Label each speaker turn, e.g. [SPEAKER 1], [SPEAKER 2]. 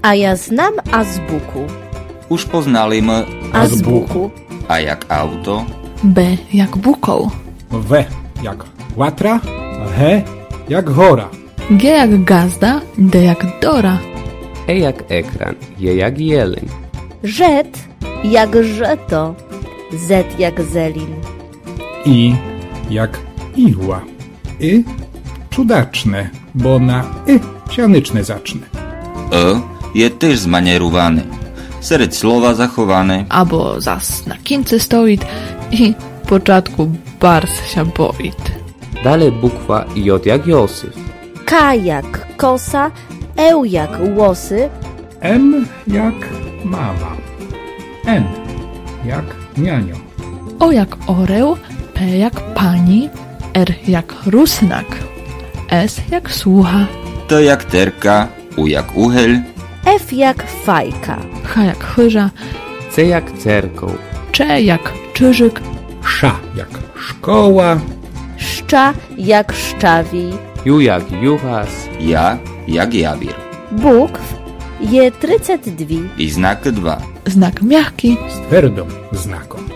[SPEAKER 1] A ja znam azbuku.
[SPEAKER 2] Už poznali m
[SPEAKER 1] Azbuku.
[SPEAKER 2] A jak auto?
[SPEAKER 3] B jak bukoł.
[SPEAKER 4] W jak łatra, H jak hora.
[SPEAKER 3] G jak gazda, D jak dora.
[SPEAKER 5] E jak ekran, J jak jeleń.
[SPEAKER 1] Rzet jak żeto. Z jak zelin.
[SPEAKER 4] I jak igła. Cudaczne, bo na sianyczne zacznę.
[SPEAKER 2] Je też zmanierowany. Серед słowa zachowane.
[SPEAKER 3] Albo zas na kince stoit i początku bars się boit.
[SPEAKER 5] Dalej bukwa J jak Józef.
[SPEAKER 1] K jak kosa. Jak łosy.
[SPEAKER 4] M jak mama. N jak nianio.
[SPEAKER 3] O jak oreł, P jak pani, R jak rusnak, S jak słucha,
[SPEAKER 2] T jak terka. U jak uchyl.
[SPEAKER 1] F jak fajka.
[SPEAKER 3] H jak chyża,
[SPEAKER 5] C jak cerkoł.
[SPEAKER 3] Cze jak czyżyk,
[SPEAKER 4] Sza jak szkoła.
[SPEAKER 1] Szcza jak szczawi.
[SPEAKER 5] Ju jak juchas.
[SPEAKER 2] Ja jak jawir.
[SPEAKER 1] Bukw je 32.
[SPEAKER 2] I znak 2.
[SPEAKER 3] znak miachki,
[SPEAKER 4] Z twardą znaką.